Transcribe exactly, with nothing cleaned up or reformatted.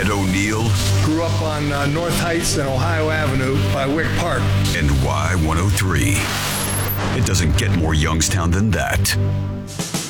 Ed O'Neill. Grew up on uh, North Heights and Ohio Avenue by Wick Park. And Y one oh three. It doesn't get more Youngstown than that.